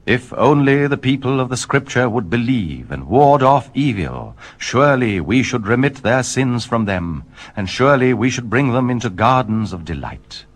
If only the people of the Scripture would believe and ward off evil, surely we should remit their sins from them, and surely we should bring them into gardens of delight.